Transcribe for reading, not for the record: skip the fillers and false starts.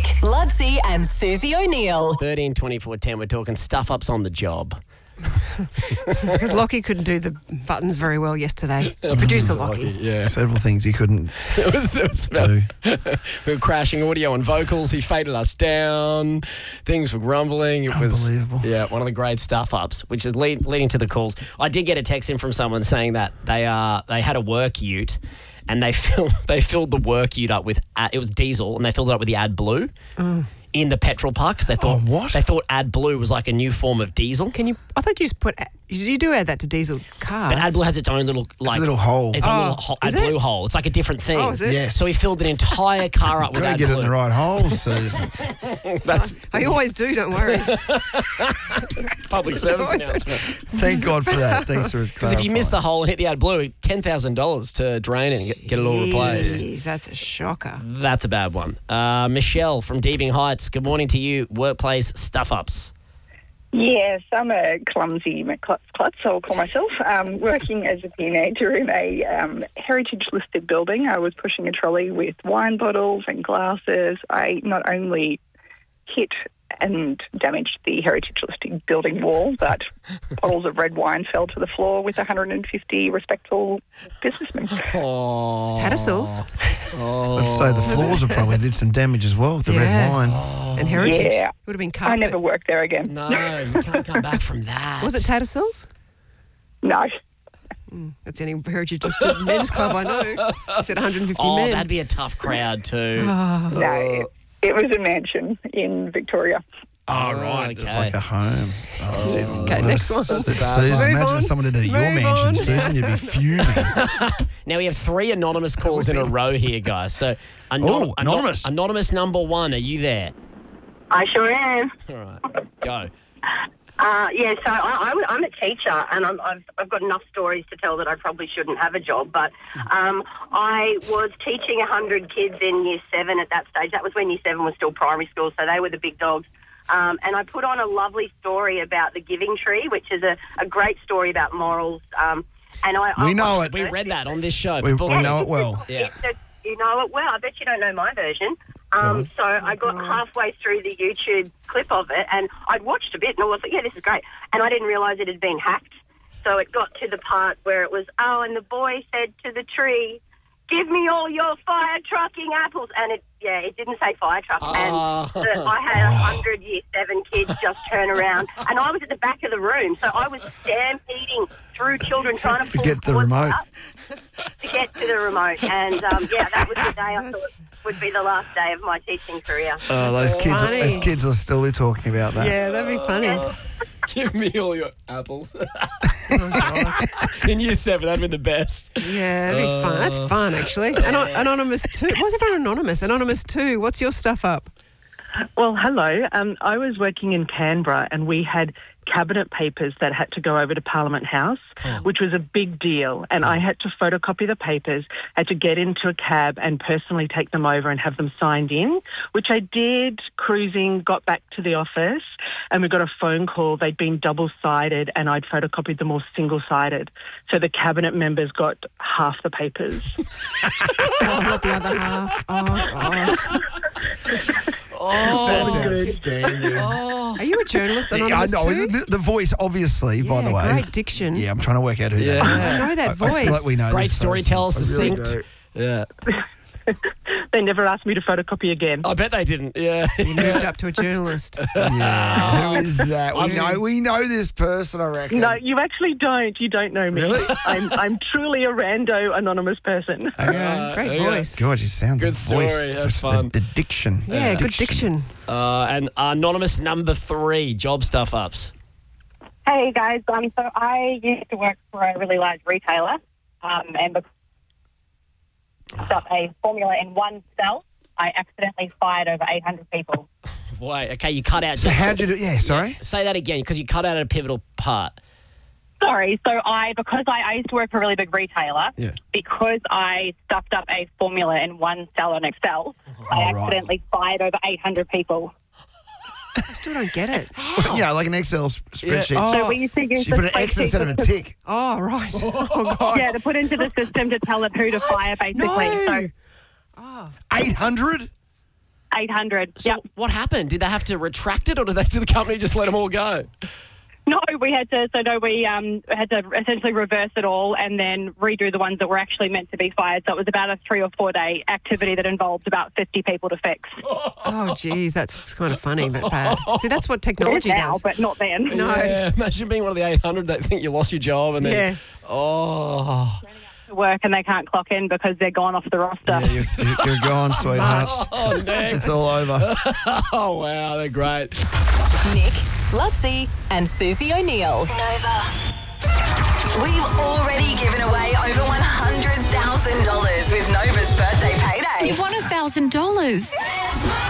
Ludsey and Susie O'Neill. 13 24 10. We're talking stuff ups on the job. Because Lockie couldn't do the buttons very well yesterday. Producer Lockie. Yeah. Several things he couldn't It was about, do. we were crashing audio and vocals. He faded us down. Things were grumbling. It was Unbelievable. one of the great stuff ups, which is leading to the calls. I did get a text in from someone saying that they had a work ute and they filled the work ute up with it was diesel and they filled it up with the AdBlue in the petrol park because they thought what? they thought AdBlue was like a new form of diesel. I thought you just you do add that to diesel cars. But AdBlue has its own little It's a little hole. Its own little is AdBlue it? hole. It's like a different thing. Oh, is it? Yes. So he filled an entire car up with Got to AdBlue. get it in the right hole, Susan. That's I always do, don't worry. public service always- announcement. Thank God for that. Thanks for Because if you miss the hole and hit the AdBlue, $10,000 to drain it and get it all replaced. Jeez, that's a shocker. That's a bad one. Michelle from Deebing Heights, good morning to you. Workplace stuff-ups. Yes, I'm a clumsy McClutz, I'll call myself. Working as a teenager in a heritage-listed building, I was pushing a trolley with wine bottles and glasses. I not only hit and damaged the heritage-listed building wall, but bottles of red wine fell to the floor with 150 respectful businessmen. Oh. Tattersalls Let's say the floors have probably did some damage as well with the red wine. and heritage. Yeah. It would have been carpet. I never worked there again. No, you can't come back from that. Was it Tattersalls? No. That's any heritage listed men's club I know. You said 150 Oh, men. that'd be a tough crowd too. No, it was a mansion in Victoria. Oh, right. It's okay. like a home. Okay, next one. Susan, Move imagine on. someone did it at your Move mansion, on. Susan. You'd be fuming. Now we have 3 anonymous calls in a row here, guys. So anonymous. Anonymous number 1, are you there? I sure am. All right, go. So I'm a teacher, and I've got enough stories to tell that I probably shouldn't have a job. But I was teaching 100 kids in Year 7 at that stage. That was when Year 7 was still primary school, so they were the big dogs. And I put on a lovely story about the Giving Tree, which is a great story about morals. We know it. We read that on this show. We know it well. Yeah. You know it well. I bet you don't know my version. So I got halfway through the YouTube clip of it, and I'd watched a bit, and I was like, yeah, this is great. And I didn't realise it had been hacked. So it got to the part where it was, and the boy said to the tree, give me all your fire trucking apples. And it didn't say fire truck. And I had 100 Year 7 kids just turn around. And I was at the back of the room, so I was stampeding through children trying to pull get the cords remote. out to get to the remote. And, that was the day I thought would be the last day of my teaching career. Those funny. kids will still be talking about that. Yeah, that'd be funny. Give me all your apples. In Year 7, that'd be the best. Yeah, that'd be fun. That's fun, actually. Anonymous 2. Why's everyone anonymous? Anonymous 2, what's your stuff up? Well, hello. I was working in Canberra and we had cabinet papers that had to go over to Parliament House, which was a big deal. And I had to photocopy the papers, had to get into a cab and personally take them over and have them signed in, which I did, cruising, got back to the office, and we got a phone call. They'd been double-sided and I'd photocopied them all single-sided. So the cabinet members got half the papers. Not the other half. Oh, gosh. That's outstanding. Are you a journalist, Yeah, I Anonymous know. 2? The voice, obviously, by the way. Great diction. Yeah, I'm trying to work out who that I is. know that I voice. feel like we know Great this storyteller, person. I really succinct. do. Yeah. They never asked me to photocopy again. I bet they didn't. Yeah. You moved up to a journalist. Yeah. Who is that? We know this person, I reckon. No, you actually don't. You don't know me. Really? I'm truly a rando anonymous person. Okay. Great voice. God, you sound Good the voice. story. That's Just fun. The diction. Yeah, good diction. And anonymous number 3, job stuff ups. Hey guys, so I used to work for a really large retailer, and because I picked up a formula in one cell, I accidentally fired over 800 people. Wait, okay, you cut out. So how'd you do? Yeah, sorry. Say that again, because you cut out a pivotal part. Sorry, so because I used to work for a really big retailer, Yeah. because I stuffed up a formula in one cell on Excel, I right. accidentally fired over 800 people. I still don't get it. Yeah, like an Excel spreadsheet. Yeah. So we used to use She the put an X spreadsheet instead of a to- tick. Oh, right. Oh, God. Yeah, to put into the system to tell it who to fire, basically. No. So 800? 800. So what happened? Did they have to retract it, or did the company just let them all go? No, we had to. So no, we had to essentially reverse it all and then redo the ones that were actually meant to be fired. So it was about a 3 or 4 day activity that involved about 50 people to fix. Oh, geez, that's kind of funny but bad. See, that's what technology now, does. but not then. No. Yeah, imagine being one of the 800 that think you lost your job and then... Yeah. Oh. Work and they can't clock in because they're gone off the roster. Yeah, you're gone, sweetheart. Oh, next. It's all over. Oh, wow, they're great. Nick, Lutzi, and Susie O'Neill. Nova. We've already given away over $100,000 with Nova's birthday payday. You've won $1,000.